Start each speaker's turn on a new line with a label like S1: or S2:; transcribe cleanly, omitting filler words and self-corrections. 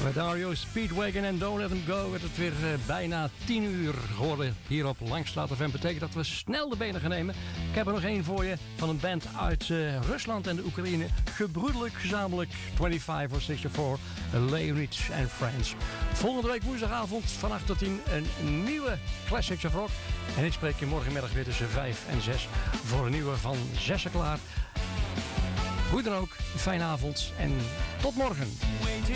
S1: Dario Speedwagon en Don't Let Them Go. Het is weer bijna 10 uur geworden hier op Langstraat FM. Betekent dat we snel de benen gaan nemen. Ik heb er nog één voor je van een band uit Rusland en de Oekraïne. Gebroedelijk, gezamenlijk 25 or 64, Leonids and Friends. Volgende week woensdagavond van 8 tot 10 een nieuwe Classics of Rock. En ik spreek je morgenmiddag weer tussen 5 en 6 voor een nieuwe van 6 klaar. Hoe dan ook, een fijne avond en tot morgen.